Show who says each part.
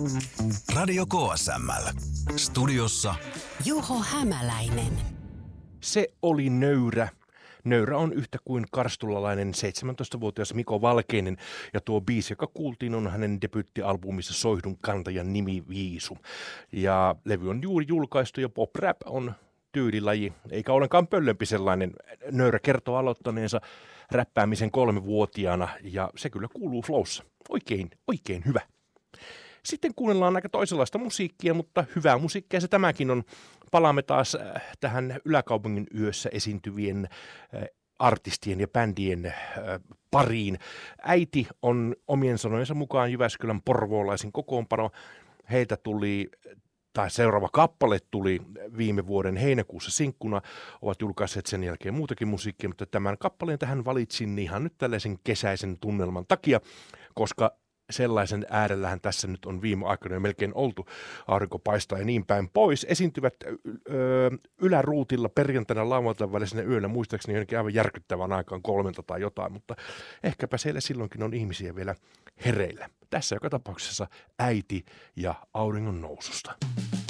Speaker 1: Radio KSML. Studiossa
Speaker 2: Juho Hämäläinen.
Speaker 3: Se oli nöyrä. Nöyrä on yhtä kuin karstulalainen 17-vuotias Miko Valkeinen, ja tuo biisi, joka kuultiin, on hänen debyyttialbumissa Soihdun kantajan nimi Viisu. Ja levy on juuri julkaistu ja pop-rap on tyylilaji, eikä ollenkaan pöllömpi sellainen. Nöyrä kertoo aloittaneensa räppäämisen 3-vuotiaana, ja se kyllä kuuluu flowssa. Oikein hyvä. Sitten kuunnellaan aika toisenlaista musiikkia, mutta hyvää musiikkia se tämäkin on. Palaamme taas tähän Yläkaupungin yössä esiintyvien artistien ja bändien pariin. Äiti on omien sanojensa mukaan Jyväskylän porvoolaisen kokoonpano. Heiltä tuli, tai seuraava kappale tuli viime vuoden heinäkuussa sinkkuna. Ovat julkaisseet sen jälkeen muutakin musiikkia, mutta tämän kappaleen tähän valitsin ihan nyt tällaisen kesäisen tunnelman takia, koska sellaisen äärellähän tässä nyt on viime aikoina melkein oltu. Aurinko paistaa ja niin päin pois. Esiintyvät yläruutilla perjantaina lauantain välisenä yöllä, muistaakseni jonnekin aivan järkyttävän aikaan 3 tai jotain, mutta ehkäpä siellä silloinkin on ihmisiä vielä hereillä. Tässä joka tapauksessa Äiti ja auringon noususta.